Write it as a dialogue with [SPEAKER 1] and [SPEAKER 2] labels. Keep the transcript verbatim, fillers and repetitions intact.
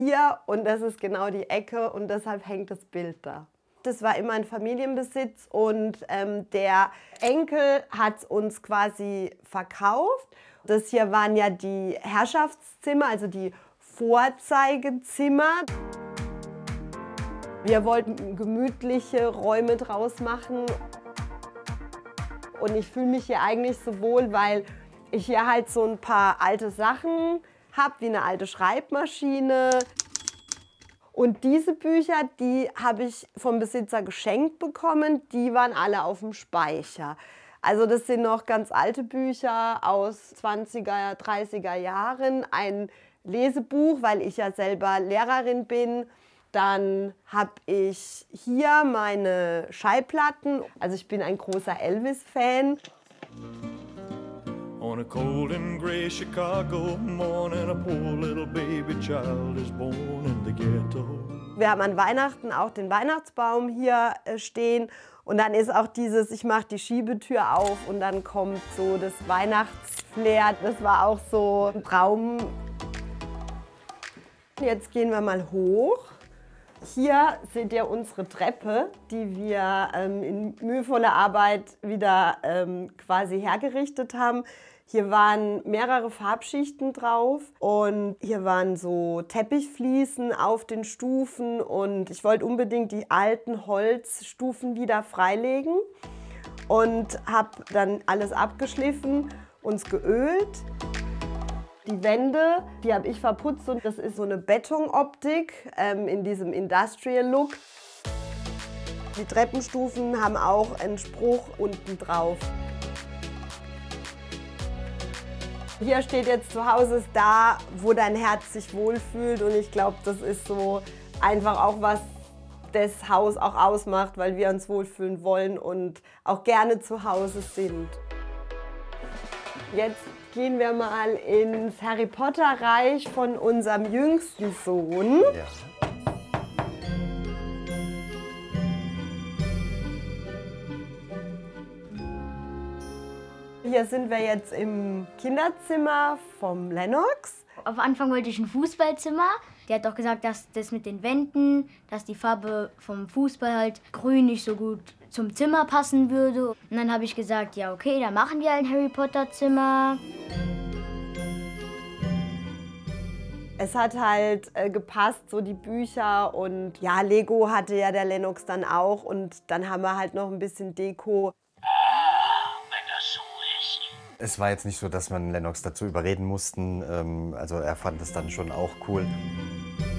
[SPEAKER 1] hier und das ist genau die Ecke und deshalb hängt das Bild da. Das war immer ein Familienbesitz und ähm, der Enkel hat uns quasi verkauft. Das hier waren ja die Herrschaftszimmer, also die Vorzeigezimmer. Wir wollten gemütliche Räume draus machen. Und ich fühle mich hier eigentlich so wohl, weil ich hier halt so ein paar alte Sachen habe, wie eine alte Schreibmaschine. Und diese Bücher, die habe ich vom Besitzer geschenkt bekommen, die waren alle auf dem Speicher. Also das sind noch ganz alte Bücher aus zwanziger, dreißiger Jahren, ein Lesebuch, weil ich ja selber Lehrerin bin. Dann habe ich hier meine Schallplatten. Also ich bin ein großer Elvis-Fan.
[SPEAKER 2] On a cold and gray Chicago morning, a poor little baby child is born in the ghetto.
[SPEAKER 1] Wir haben an Weihnachten auch den Weihnachtsbaum hier stehen. Und dann ist auch dieses, ich mache die Schiebetür auf und dann kommt so das Weihnachtsflair. Das war auch so ein Traum. Jetzt gehen wir mal hoch. Hier seht ihr unsere Treppe, die wir ähm, in mühevoller Arbeit wieder ähm, quasi hergerichtet haben. Hier waren mehrere Farbschichten drauf und hier waren so Teppichfliesen auf den Stufen und ich wollte unbedingt die alten Holzstufen wieder freilegen und habe dann alles abgeschliffen, uns geölt. Die Wände, die habe ich verputzt und das ist so eine Betonoptik ähm, in diesem Industrial Look. Die Treppenstufen haben auch einen Spruch unten drauf. Hier steht jetzt, zu Hause ist da, wo dein Herz sich wohlfühlt und ich glaube, das ist so einfach auch was das Haus auch ausmacht, weil wir uns wohlfühlen wollen und auch gerne zu Hause sind. Jetzt gehen wir mal ins Harry Potter Reich von unserem jüngsten Sohn.
[SPEAKER 3] Ja.
[SPEAKER 1] Hier sind wir jetzt im Kinderzimmer vom Lennox.
[SPEAKER 4] Auf Anfang wollte ich ein Fußballzimmer. Der hat doch gesagt, dass das mit den Wänden, dass die Farbe vom Fußball halt grün nicht so gut zum Zimmer passen würde. Und dann habe ich gesagt, ja okay, dann machen wir ein Harry Potter Zimmer.
[SPEAKER 1] Es hat halt äh, gepasst, so die Bücher und ja, Lego hatte ja der Lennox dann auch und dann haben wir halt noch ein bisschen Deko.
[SPEAKER 3] Es war jetzt nicht so, dass man Lennox dazu überreden mussten. Also er fand es dann schon auch cool.